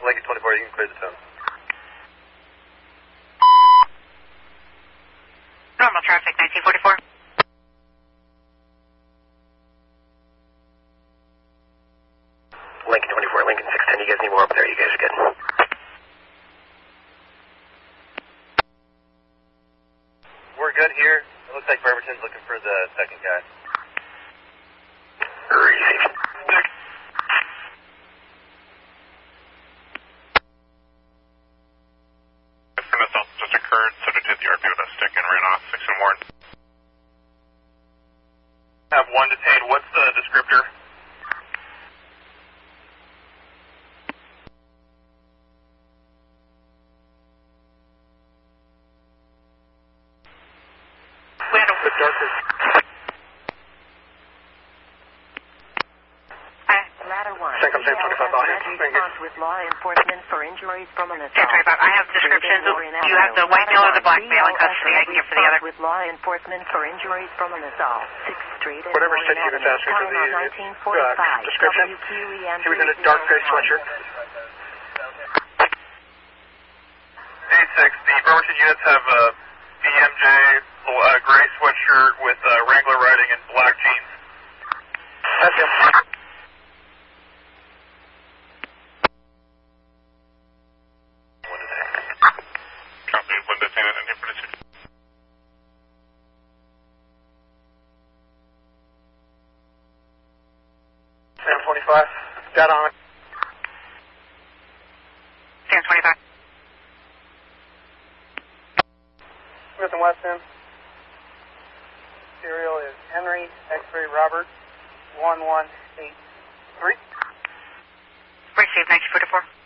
Lincoln 24, you can clear the tone. Normal traffic, 1944. Lincoln 24, Lincoln 610, you guys need more up there, you guys are good. We're good here. It looks like Bremerton's looking for the second guy. Receive. Assault just occurred, so it hit the RP with a stick and ran off 6 and Warren. Have one detained. What's the descriptor? We had a... The darker. Ladder 1. Second, 1025 behind. Thank you. With law enforcement for injuries from an assault. 1025. I have descriptions. You have the white male or the black male in custody. I can get for the other. With law enforcement for injuries from an assault. 6th Street and Whatever Warren city he was Avenue. asking for Time the on 1945. description. WQE He was in a dark gray sweatshirt. 8-6, the Bremerton units have a BMJ gray sweatshirt with Wrangler writing and black jeans. That's him. Copy, one detained and here for the 1025. Got on it. 1025. Smith and Weston. Serial is Henry X-ray Robert 1183. Receive, 1944.